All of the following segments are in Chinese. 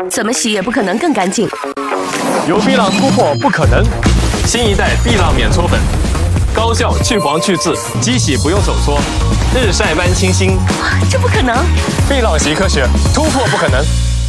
怎么洗也不可能更干净。 有碧浪突破不可能，新一代碧浪免搓粉，高效去黄去渍，机洗不用手搓，日晒般清新。 这不可能！ 碧浪洗科学，突破不可能。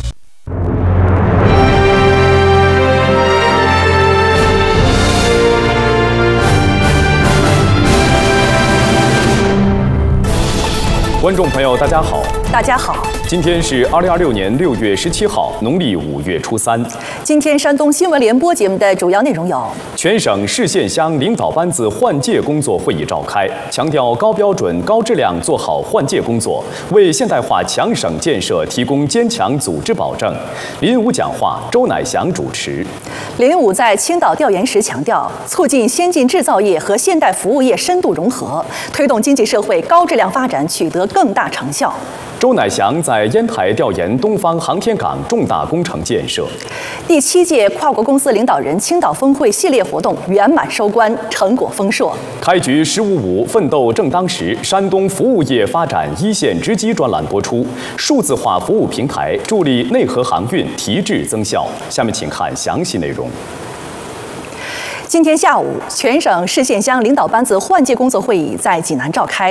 观众朋友，大家好。 大家好， 今天是2026年6月17号，农历5月初3。 今天山东新闻联播节目的主要内容有： 全省市县乡领导班子换届工作会议召开，强调高标准、高质量做好换届工作，为现代化强省建设提供坚强组织保证。林武讲话，周乃祥主持。 林武在青岛调研时强调，促进先进制造业和现代服务业深度融合，推动经济社会高质量发展取得更大成效。 周乃祥在烟台调研东方航天港重大工程建设。 第7届跨国公司领导人青岛峰会系列活动圆满收官，成果丰硕。 开局15.5奋斗正当时，山东服务业发展一线直击专栏播出，数字化服务平台助力内河航运提质增效。下面请看详细内容。 今天下午，全省市县乡领导班子换届工作会议在济南召开。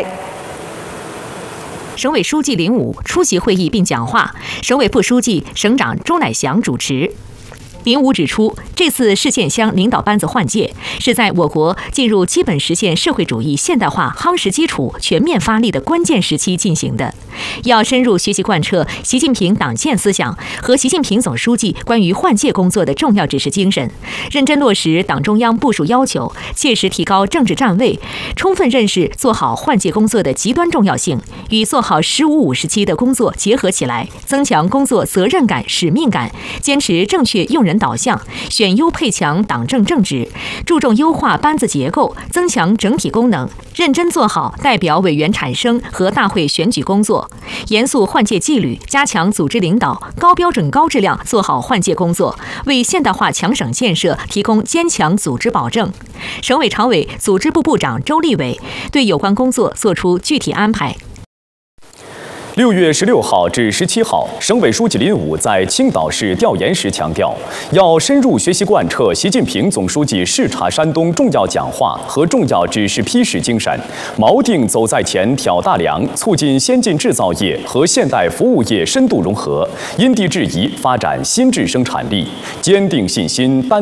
省委书记林武出席会议并讲话，省委副书记、省长周乃祥主持。林武指出，这次市县乡领导班子换届是在我国进入基本实现社会主义现代化夯实基础、全面发力的关键时期进行的，要深入学习贯彻习近平党建思想和习近平总书记关于换届工作的重要指示精神，认真落实党中央部署要求，切实提高政治站位，充分认识做好换届工作的极端重要性，与做好15.5时期的工作结合起来，增强工作责任感、使命感，坚持正确用人导向，选优配强党政正直，注重优化班子结构，增强整体功能，认真做好代表委员产生和大会选举工作，严肃换届纪律，加强组织领导，高标准高质量做好换届工作，为现代化强省建设提供坚强组织保证。省委常委、组织部部长周立伟对有关工作作出具体安排。 6月16号至17号，省委书记林武在青岛市调研时强调，要深入学习贯彻习近平总书记视察山东重要讲话和重要指示批示精神，锚定走在前、挑大梁，促进先进制造业和现代服务业深度融合，因地制宜发展新质生产力，坚定信心。